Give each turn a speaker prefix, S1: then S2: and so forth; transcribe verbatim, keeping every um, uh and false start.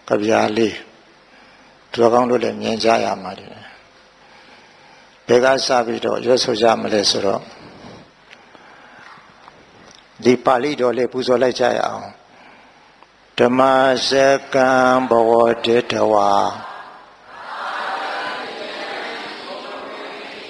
S1: ကဗျာလေးသူတော်ကောင်းတို့လည်းမြင်ကြရမှာတယ်ဘယ်ကစပြီးတော့ရွတ်ဆိုကြမလဲဆိုတော့ဒီပါဠိတော်လေးပူဇော်လိုက်ကြရအောင်ဓမ္မစကံဘဝတေတဝါ